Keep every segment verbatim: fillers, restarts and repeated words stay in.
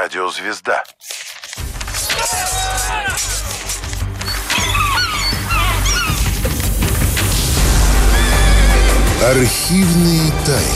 Радиозвезда. Архивные тайны.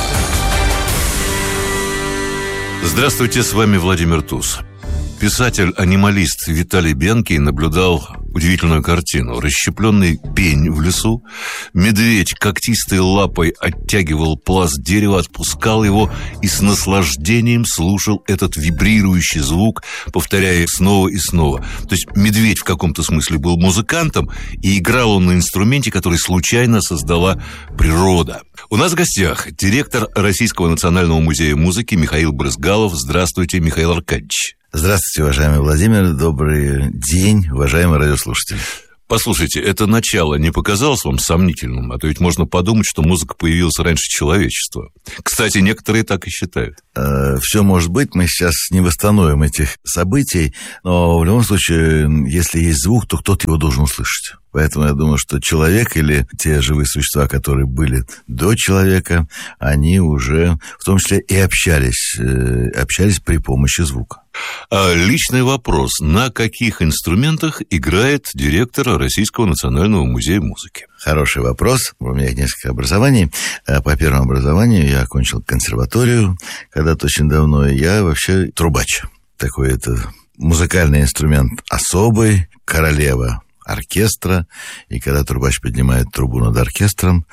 Здравствуйте, с вами Владимир Туз. Писатель-анималист Виталий Бенкий наблюдал удивительную картину. Расщепленный пень в лесу, медведь когтистой лапой оттягивал пласт дерева, отпускал его и с наслаждением слушал этот вибрирующий звук, повторяя снова и снова. То есть медведь в каком-то смысле был музыкантом, и играл он на инструменте, который случайно создала природа. У нас в гостях директор Российского национального музея музыки Михаил Брызгалов. Здравствуйте, Михаил Аркадьевич. Здравствуйте, уважаемый Владимир. Добрый день, уважаемые радиослушатели. Послушайте, это начало не показалось вам сомнительным? А то ведь можно подумать, что музыка появилась раньше человечества. Кстати, некоторые так и считают. Э, все может быть, мы сейчас не восстановим этих событий, но в любом случае, если есть звук, то кто-то его должен услышать. Поэтому я думаю, что человек или те живые существа, которые были до человека, они уже, в том числе, и общались, э, общались при помощи звука. А личный вопрос. На каких инструментах играет директор Российского национального музея музыки? Хороший вопрос. У меня несколько образований. По первому образованию я окончил консерваторию когда-то очень давно. И я вообще трубач. Такой это музыкальный инструмент особый, королева оркестра. И когда трубач поднимает трубу над оркестром,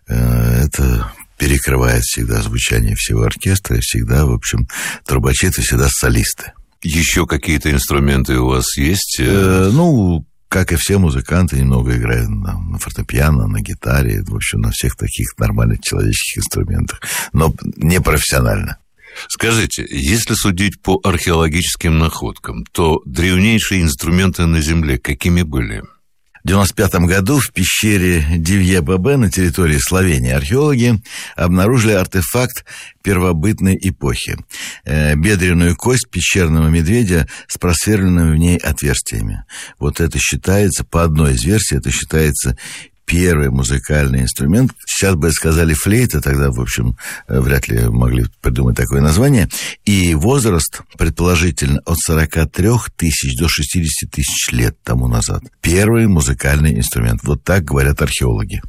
это перекрывает всегда звучание всего оркестра. И всегда, в общем, трубачи — это всегда солисты. Еще какие-то инструменты у вас есть? Э, ну, как и все музыканты, немного играют на, на фортепиано, на гитаре, в общем, на всех таких нормальных человеческих инструментах, но не профессионально. Скажите, если судить по археологическим находкам, то древнейшие инструменты на Земле какими были? В девяносто пятом году в пещере Дивье-Бабе на территории Словении археологи обнаружили артефакт первобытной эпохи. Э, бедренную кость пещерного медведя с просверленными в ней отверстиями. Вот это считается, по одной из версий, это считается первый музыкальный инструмент. Сейчас бы сказали флейта, тогда, в общем, вряд ли могли придумать такое название. И возраст, предположительно, от сорока трёх тысяч до шестидесяти тысяч лет тому назад. Первый музыкальный инструмент. Вот так говорят археологи.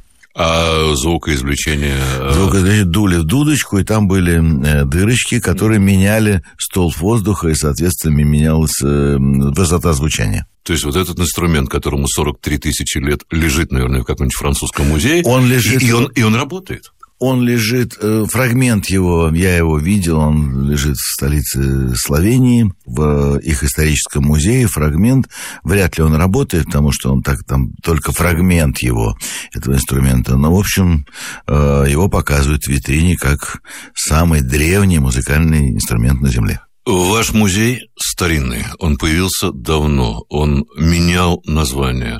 А звукоизвлечение? Звукоизвлечение дули в дудочку, и там были дырочки, которые меняли столб воздуха, и, соответственно, менялась высота звучания. То есть вот этот инструмент, которому сорок три тысячи лет, лежит, наверное, в каком-нибудь французском музее, он лежит, и, и, он, и он работает? Он лежит, фрагмент его, я его видел, он лежит в столице Словении, в их историческом музее. Фрагмент, вряд ли он работает, потому что он так, там только фрагмент его, этого инструмента. Но, в общем, его показывают в витрине как самый древний музыкальный инструмент на Земле. Ваш музей старинный, он появился давно, он менял название.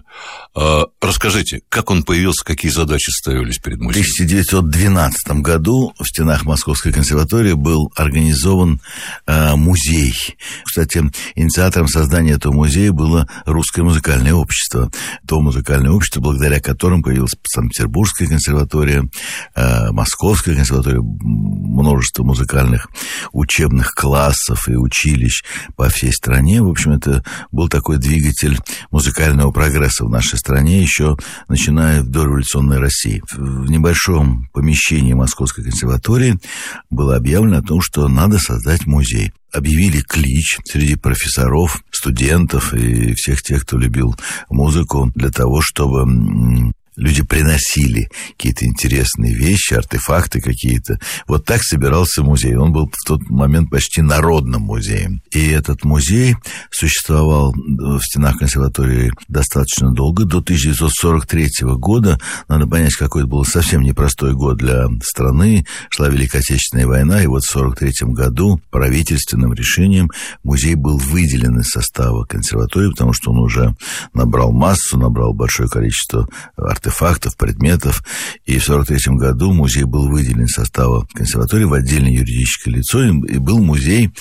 А расскажите, как он появился, какие задачи ставились перед музеем? В тысяча девятьсот двенадцатом году в стенах Московской консерватории был организован э, музей. Кстати, инициатором создания этого музея было Русское музыкальное общество. То музыкальное общество, благодаря которому появилась Санкт-Петербургская консерватория, э, Московская консерватория, множество музыкальных учебных классов и училищ по всей стране. В общем, это был такой двигатель музыкального прогресса в нашей стране, еще начиная в дореволюционной России. В небольшом помещении Московской консерватории было объявлено о том, что надо создать музей. Объявили клич среди профессоров, студентов и всех тех, кто любил музыку, для того, чтобы люди приносили какие-то интересные вещи, артефакты какие-то. Вот так собирался музей. Он был в тот момент почти народным музеем. И этот музей существовал в стенах консерватории достаточно долго, до тысяча девятьсот сорок третьего года. Надо понять, какой это был совсем непростой год для страны. Шла Великая Отечественная война, и вот в сорок третьем году правительственным решением музей был выделен из состава консерватории, потому что он уже набрал массу, набрал большое количество артефактов, артефактов, предметов. И в сорок третьем году музей был выделен из состава консерватории в отдельное юридическое лицо, и был музей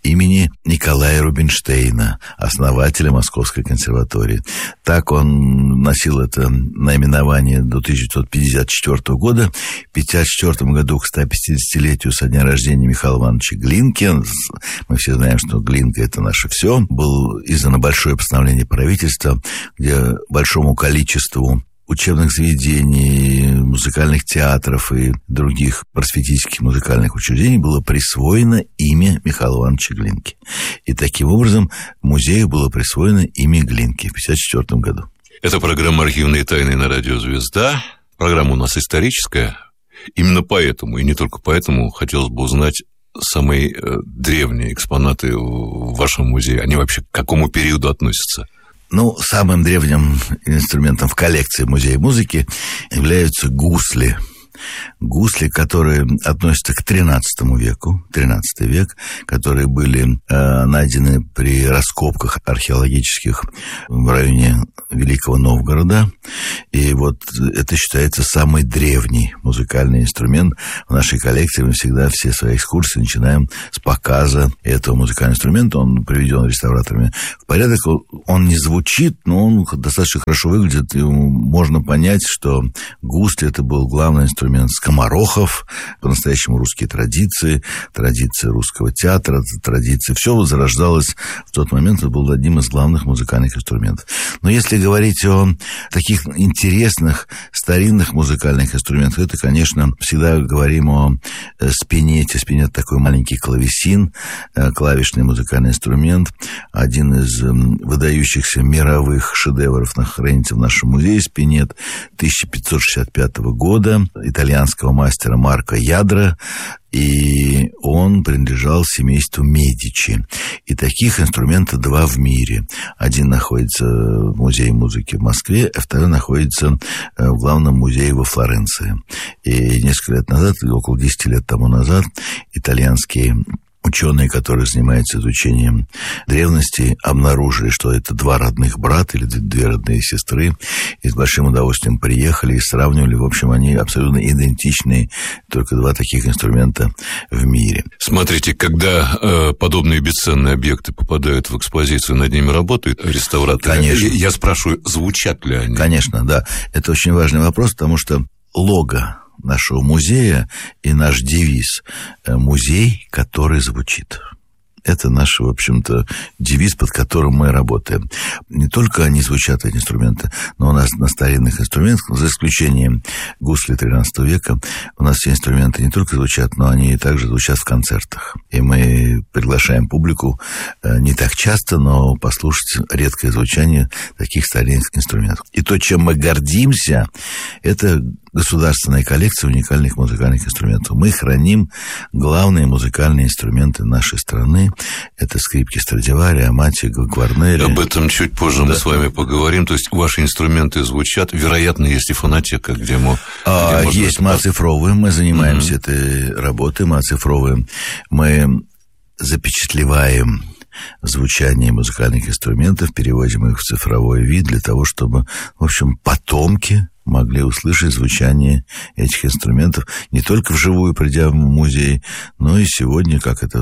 имени Николая Рубинштейна, основателя Московской консерватории. Так он носил это наименование до тысяча девятьсот пятьдесят четвёртого года. В тысяча девятьсот пятьдесят четвёртом году к ста пятидесятилетию со дня рождения Михаила Ивановича Глинки, мы все знаем, что Глинка — это наше все, было издано большое постановление правительства, где большому количеству учебных заведений, музыкальных театров и других просветительских музыкальных учреждений было присвоено имя Михаила Ивановича Глинки. И таким образом музею было присвоено имя Глинки в тысяча девятьсот пятьдесят четвёртом году. Это программа «Архивные тайны» на радио «Звезда». Программа у нас историческая. Именно поэтому, и не только поэтому, хотелось бы узнать самые э, древние экспонаты в вашем музее. Они вообще к какому периоду относятся? Ну, самым древним инструментом в коллекции Музея музыки являются гусли. Гусли, которые относятся к тринадцатому веку, тринадцатый век, которые были э, найдены при раскопках археологических в районе Великого Новгорода. И вот это считается самый древний музыкальный инструмент в нашей коллекции. Мы всегда все свои экскурсии начинаем с показа этого музыкального инструмента. Он приведен реставраторами в порядок. Он не звучит, но он достаточно хорошо выглядит. И можно понять, что гусли — это был главный инструмент скоморохов, по-настоящему русские традиции, традиции русского театра, традиции. Все возрождалось в тот момент, это был одним из главных музыкальных инструментов. Но если говорить о таких интересных старинных музыкальных инструментах, это, конечно, всегда говорим о спинете. Спинет — такой маленький клавесин, клавишный музыкальный инструмент, один из выдающихся мировых шедевров хранится в нашем музее. Спинет тысяча пятьсот шестьдесят пятого года, итальянского мастера Марко Ядро, и он принадлежал семейству Медичи. И таких инструментов два в мире. Один находится в Музее музыки в Москве, а второй находится в главном музее во Флоренции. И несколько лет назад, около десяти лет тому назад, итальянские ученые, которые занимаются изучением древности, обнаружили, что это два родных брата или две родные сестры, и с большим удовольствием приехали и сравнивали. В общем, они абсолютно идентичные, только два таких инструмента в мире. Смотрите, когда э, подобные бесценные объекты попадают в экспозицию, над ними работают реставраторы? Конечно. Я, я спрашиваю, звучат ли они? Конечно, да. Это очень важный вопрос, потому что лого нашего музея и наш девиз «Музей, который звучит». Это наш, в общем-то, девиз, под которым мы работаем. Не только они звучат, эти инструменты, но у нас на старинных инструментах, за исключением гусли тринадцатого века, у нас все инструменты не только звучат, но они также звучат в концертах. И мы приглашаем публику не так часто, но послушать редкое звучание таких старинных инструментов. И то, чем мы гордимся, это государственная коллекция уникальных музыкальных инструментов. Мы храним главные музыкальные инструменты нашей страны. Это скрипки Страдивари, Амати, Гварнери. Об этом чуть позже да. мы с вами поговорим. То есть ваши инструменты звучат. Вероятно, есть и фонотека, где мы... А, где есть, мы оцифровываем. Мы занимаемся mm-hmm. этой работой. Мы оцифровываем. Мы запечатлеваем звучание музыкальных инструментов, переводим их в цифровой вид для того, чтобы, в общем, потомки могли услышать звучание этих инструментов не только вживую, придя в музей, но и сегодня, как это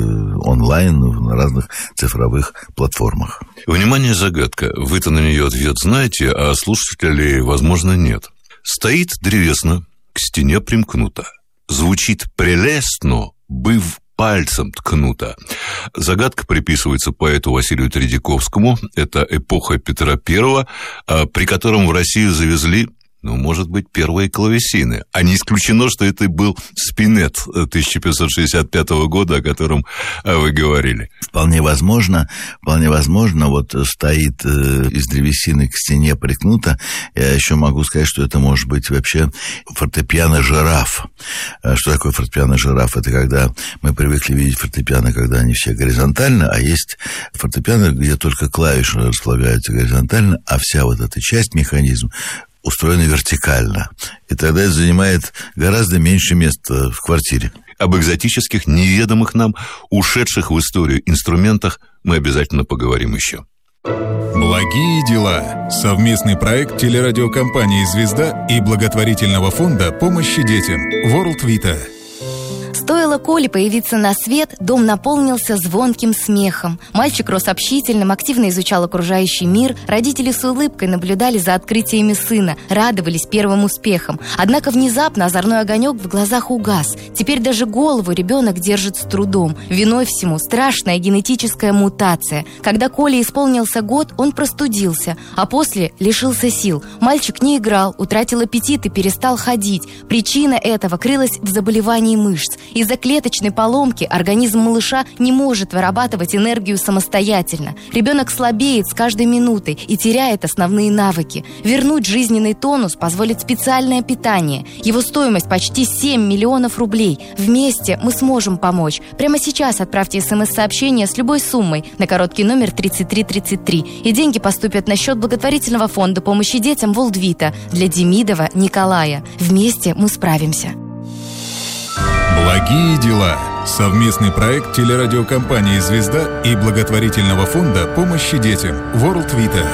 онлайн, на разных цифровых платформах. Внимание, загадка. Вы-то на нее ответ знаете, а слушателей, возможно, нет. Стоит древесно, к стене примкнуто. Звучит прелестно, быв пальцем ткнуто. Загадка приписывается поэту Василию Тредяковскому. Это эпоха Петра Первого, при котором в Россию завезли, ну, может быть, первые клавесины. А не исключено, что это был спинет тысяча пятьсот шестьдесят пятого года, о котором вы говорили. Вполне возможно, вполне возможно, вот стоит из древесины к стене прикнуто. Я еще могу сказать, что это может быть вообще фортепиано-жираф. Что такое фортепиано-жираф? Это когда мы привыкли видеть фортепиано, когда они все горизонтально, а есть фортепиано, где только клавиши располагаются горизонтально, а вся вот эта часть, механизм, устроена вертикально. И тогда это занимает гораздо меньше места в квартире. Об экзотических, неведомых нам, ушедших в историю инструментах мы обязательно поговорим еще. Благие дела. Совместный проект телерадиокомпании «Звезда» и благотворительного фонда помощи детям World Vita. Стоило Коле появиться на свет, дом наполнился звонким смехом. Мальчик рос общительным, активно изучал окружающий мир. Родители с улыбкой наблюдали за открытиями сына, радовались первым успехам. Однако внезапно озорной огонек в глазах угас. Теперь даже голову ребенок держит с трудом. Виной всему страшная генетическая мутация. Когда Коле исполнился год, он простудился, а после лишился сил. Мальчик не играл, утратил аппетит и перестал ходить. Причина этого крылась в заболевании мышц. Из-за клеточной поломки организм малыша не может вырабатывать энергию самостоятельно. Ребенок слабеет с каждой минутой и теряет основные навыки. Вернуть жизненный тонус позволит специальное питание. Его стоимость почти семь миллионов рублей. Вместе мы сможем помочь. Прямо сейчас отправьте смс-сообщение с любой суммой на короткий номер тридцать три тридцать три. И деньги поступят на счет благотворительного фонда помощи детям Волдвита для Демидова Николая. Вместе мы справимся. Благие дела. Совместный проект телерадиокомпании «Звезда» и благотворительного фонда помощи детям World Vita.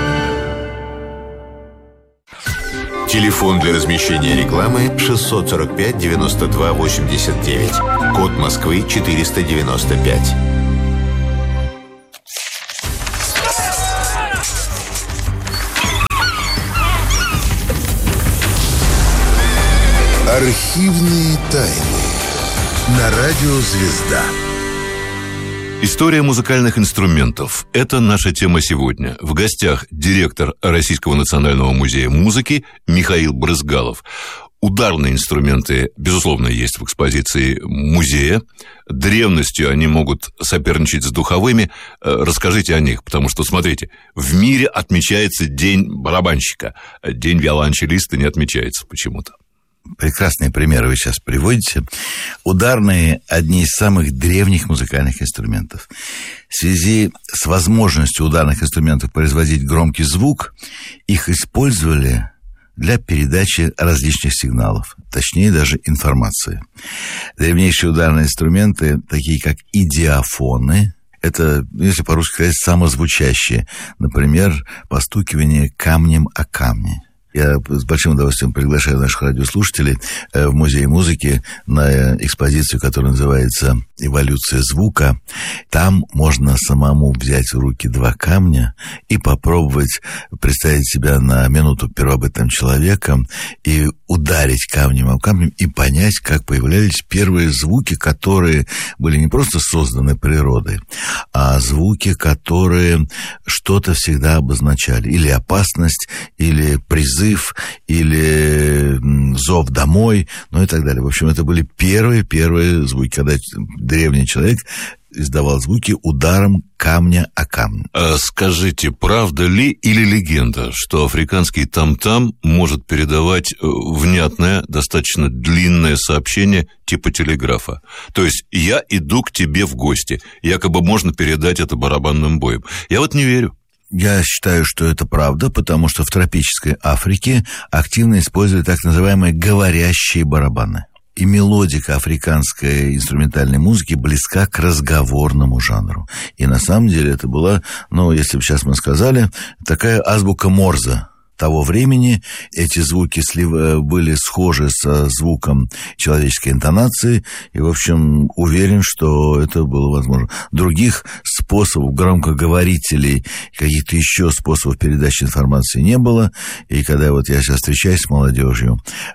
Телефон для размещения рекламы шестьсот сорок пять девяносто два восемьдесят девять. Код Москвы четыреста девяносто пять. Архивные тайны на радио «Звезда». История музыкальных инструментов – это наша тема сегодня. В гостях директор Российского национального музея музыки Михаил Брызгалов. Ударные инструменты, безусловно, есть в экспозиции музея. Древностью они могут соперничать с духовыми. Расскажите о них, потому что, смотрите, в мире отмечается День барабанщика. День виолончелиста не отмечается почему-то. Прекрасные примеры вы сейчас приводите. Ударные – одни из самых древних музыкальных инструментов. В связи с возможностью ударных инструментов производить громкий звук, их использовали для передачи различных сигналов, точнее даже информации. Древнейшие ударные инструменты, такие как идиафоны, это, если по-русски сказать, самозвучащие, например, постукивание камнем о камни. Я с большим удовольствием приглашаю наших радиослушателей в Музей музыки на экспозицию, которая называется «Эволюция звука». Там можно самому взять в руки два камня и попробовать представить себя на минуту первобытным человеком и ударить камнем об камень и понять, как появлялись первые звуки, которые были не просто созданы природой, а звуки, которые что-то всегда обозначали. Или опасность, или призыв, или зов домой, ну и так далее. В общем, это были первые-первые звуки, когда древний человек издавал звуки ударом камня о камень. А скажите, правда ли или легенда, что африканский там-там может передавать внятное, достаточно длинное сообщение типа телеграфа? То есть «я иду к тебе в гости». Якобы можно передать это барабанным боем. Я вот не верю. Я считаю, что это правда, потому что в тропической Африке активно используют так называемые говорящие барабаны. И мелодика африканской инструментальной музыки близка к разговорному жанру. И на самом деле это была, ну, если бы сейчас мы сказали, такая азбука Морзе того времени. Эти звуки слив... были схожи со звуком человеческой интонации. И, в общем, уверен, что это было возможно. Других способов, громкоговорителей, каких-то еще способов передачи информации не было. И когда вот я сейчас встречаюсь с молодежью,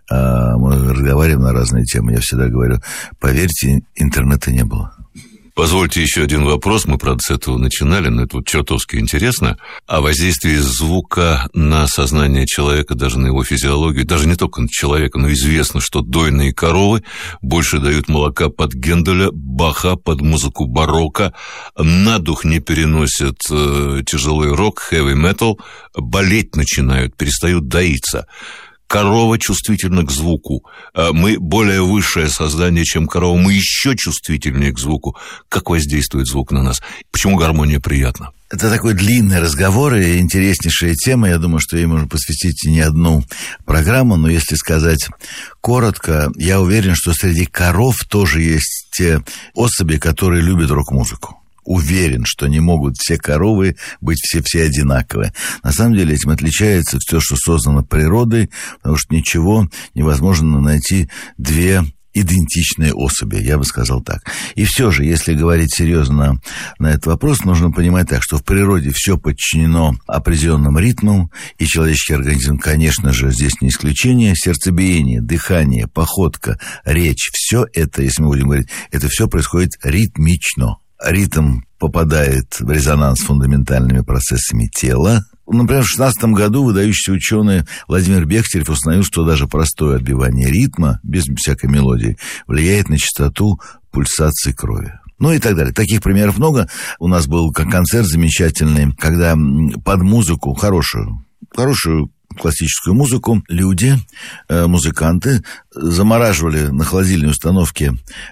мы разговариваем на разные темы, я всегда говорю, поверьте, интернета не было. Позвольте еще один вопрос. Мы, правда, с этого начинали, но это вот чертовски интересно. О воздействии звука на сознание человека, даже на его физиологию, даже не только на человека, но известно, что дойные коровы больше дают молока под Генделя, Баха, под музыку барокко, на дух не переносят э, тяжелый рок, хэви-метал, болеть начинают, перестают доиться. Корова чувствительна к звуку. Мы более высшее создание, чем корова. Мы еще чувствительнее к звуку. Как воздействует звук на нас? Почему гармония приятна? Это такой длинный разговор и интереснейшая тема. Я думаю, что ей можно посвятить не одну программу. Но если сказать коротко, я уверен, что среди коров тоже есть те особи, которые любят рок-музыку. Уверен, что не могут все коровы быть все-все одинаковые. На самом деле этим отличается все, что создано природой, потому что ничего невозможно найти две идентичные особи, я бы сказал так. И все же, если говорить серьезно на этот вопрос, нужно понимать так, что в природе все подчинено определенным ритмам, и человеческий организм, конечно же, здесь не исключение. Сердцебиение, дыхание, походка, речь, все это, если мы будем говорить, это все происходит ритмично. Ритм попадает в резонанс с фундаментальными процессами тела. Например, в шестнадцатом году выдающийся ученый Владимир Бехтерев установил, что даже простое отбивание ритма, без всякой мелодии, влияет на частоту пульсации крови. Ну и так далее. Таких примеров много. У нас был концерт замечательный, когда под музыку, хорошую, хорошую классическую музыку, люди, э, музыканты замораживали на холодильной установке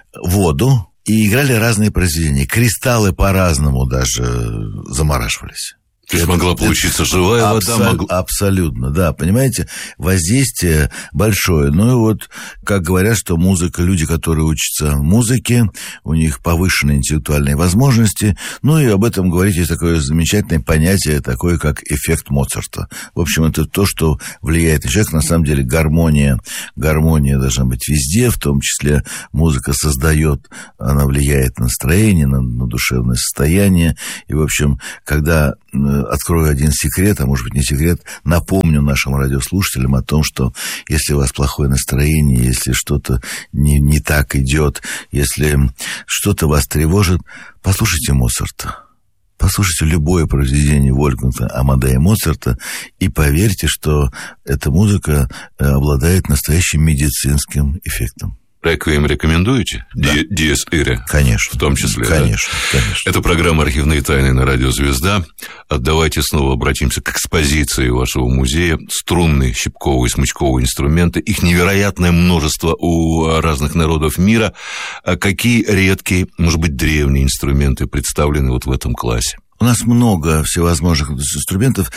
воду и играли разные произведения. Кристаллы по-разному даже замораживались. То есть могла получиться живая Абсол... вода? Мог... Абсолютно, да, понимаете, воздействие большое. Ну и вот, как говорят, что музыка, люди, которые учатся музыке, у них повышенные интеллектуальные возможности, ну и об этом говорить есть такое замечательное понятие, такое как эффект Моцарта. В общем, это то, что влияет на человека. На самом деле гармония, гармония должна быть везде, в том числе музыка создает, она влияет на настроение, на, на душевное состояние. И, в общем, когда... Открою один секрет, а может быть не секрет, напомню нашим радиослушателям о том, что если у вас плохое настроение, если что-то не, не так идет, если что-то вас тревожит, послушайте Моцарта. Послушайте любое произведение Вольфганга Амадея Моцарта и поверьте, что эта музыка обладает настоящим медицинским эффектом. Реквием рекомендуете? Да. Диез Ире? Конечно. В том числе, Конечно, да? конечно. Это программа «Архивные тайны» на радио «Звезда». Давайте снова обратимся к экспозиции вашего музея. Струнные, щипковые, смычковые инструменты. Их невероятное множество у разных народов мира. А какие редкие, может быть, древние инструменты представлены вот в этом классе? У нас много всевозможных инструментов.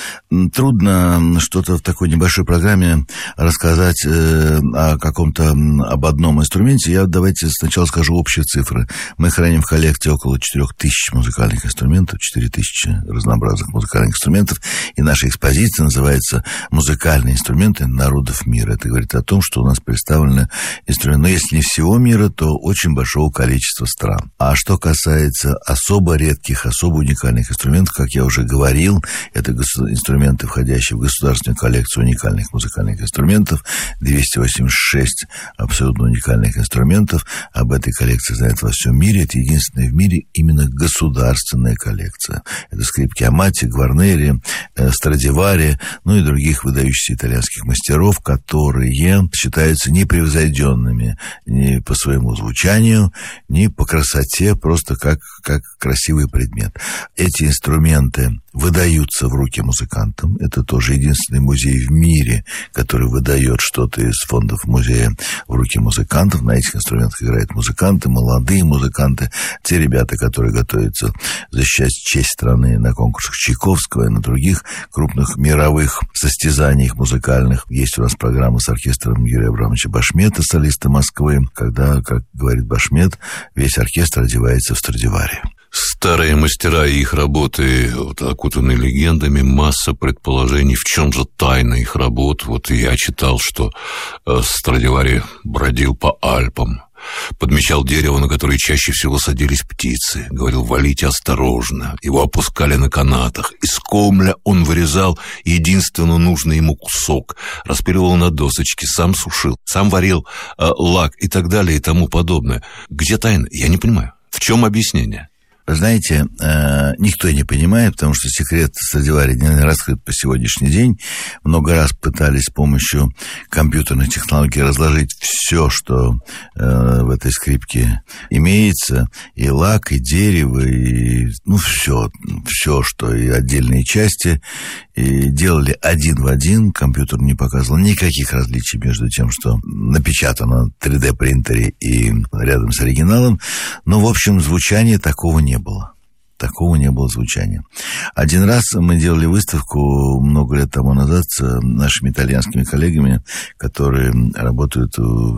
Трудно что-то в такой небольшой программе рассказать э, о каком-то, об одном инструменте. Я давайте сначала скажу общие цифры. Мы храним в коллекции около четырех тысяч музыкальных инструментов, четыре тысячи разнообразных музыкальных инструментов. И наша экспозиция называется «Музыкальные инструменты народов мира». Это говорит о том, что у нас представлены инструменты, но если не всего мира, то очень большого количества стран. А что касается особо редких, особо уникальных инструментов, как я уже говорил, это инструменты, входящие в государственную коллекцию уникальных музыкальных инструментов, двести восемьдесят шесть абсолютно уникальных инструментов. Об этой коллекции знают во всем мире. Это единственная в мире именно государственная коллекция. Это скрипки Амати, Гварнери, Страдивари, ну и других выдающихся итальянских мастеров, которые считаются непревзойденными ни по своему звучанию, ни по красоте, просто как, как красивый предмет. Эти инструменты выдаются в руки музыкантам. Это тоже единственный музей в мире, который выдает что-то из фондов музея в руки музыкантов. На этих инструментах играют музыканты, молодые музыканты, те ребята, которые готовятся защищать честь страны на конкурсах Чайковского и на других крупных мировых состязаниях музыкальных. Есть у нас программа с оркестром Юрия Абрамовича Башмета, солиста Москвы, когда, как говорит Башмет, весь оркестр одевается в Страдивари. Старые мастера и их работы вот, окутаны легендами, масса предположений, в чем же тайна их работ. Вот я читал, что э, Страдивари бродил по Альпам, подмечал дерево, на которое чаще всего садились птицы, говорил: валите осторожно. Его опускали на канатах. Из комля он вырезал единственно нужный ему кусок, распиливал на досочке, сам сушил, сам варил э, лак и так далее и тому подобное. Где тайна? Я не понимаю. В чем объяснение? Знаете, э, никто не понимает, потому что секрет Страдивари не раскрыт по сегодняшний день. Много раз пытались с помощью компьютерных технологий разложить все, что э, в этой скрипке имеется. И лак, и дерево, и ну, все, все, что и отдельные части. И делали один в один. Компьютер не показывал никаких различий между тем, что напечатано в три дэ принтере и рядом с оригиналом. Но, в общем, звучания такого не было. Такого не было звучания. Один раз мы делали выставку много лет тому назад с нашими итальянскими коллегами, которые работают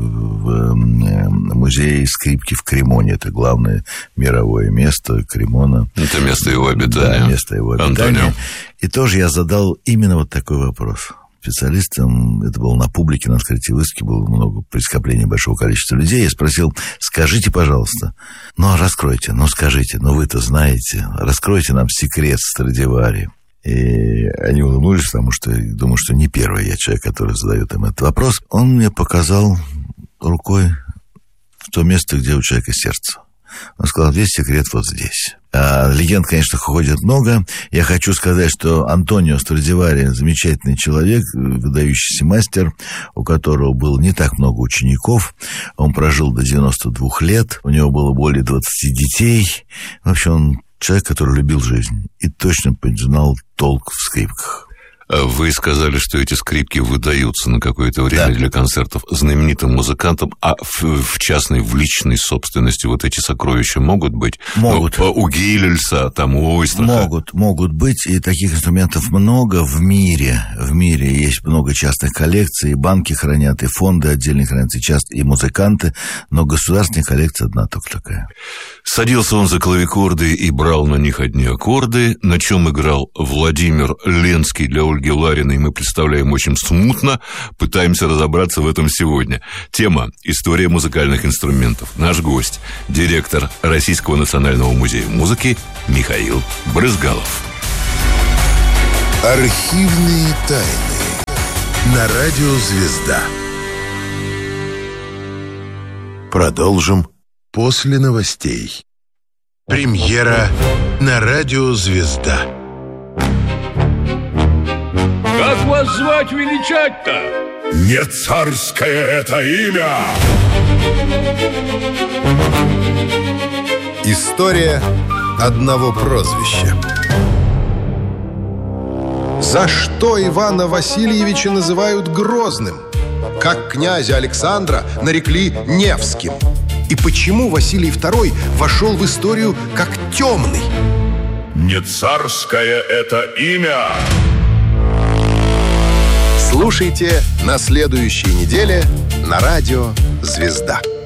в музее скрипки в Кремоне. Это главное мировое место Кремона. Это место его обитания. Да, место его обитания. Антонио. И тоже я задал именно вот такой вопрос. специалистом. Это было на публике, на открытии выставки, было много при скоплении большого количества людей. Я спросил: скажите, пожалуйста, ну, раскройте, ну, скажите, ну, вы-то знаете, раскройте нам секрет Страдивари. И они улыбнулись, потому что думаю, что не первый я человек, который задает им этот вопрос. Он мне показал рукой в то место, где у человека сердце. Он сказал: весь секрет вот здесь. А легенд, конечно, ходит много. Я хочу сказать, что Антонио Страдивари замечательный человек, выдающийся мастер, у которого было не так много учеников. Он прожил до девяноста двух лет, у него было более двадцати детей. В общем, он человек, который любил жизнь и точно знал толк в скрипках. Вы сказали, что эти скрипки выдаются на какое-то время, да, для концертов знаменитым музыкантам, а в, в частной, в личной собственности вот эти сокровища могут быть? Могут. Ну, у Гейлельса, там, у Ойстраха? Могут, могут быть, и таких инструментов много в мире. В мире есть много частных коллекций, и банки хранят, и фонды отдельно хранят, и, част... и музыканты, но государственная коллекция одна только такая. Садился он за клавикорды и брал на них одни аккорды, на чем играл Владимир Ленский для Ольги Лариной, мы представляем очень смутно, пытаемся разобраться в этом сегодня. Тема «История музыкальных инструментов». Наш гость – директор Российского национального музея музыки Михаил Брызгалов. Архивные тайны на радио «Звезда». Продолжим после новостей. Премьера на радио «Звезда». Как вас звать, величать-то? Не царское это имя! История одного прозвища. За что Ивана Васильевича называют Грозным? Как князя Александра нарекли Невским? И почему Василий второй вошел в историю как темный? Не царское это имя! Слушайте на следующей неделе на радио «Звезда».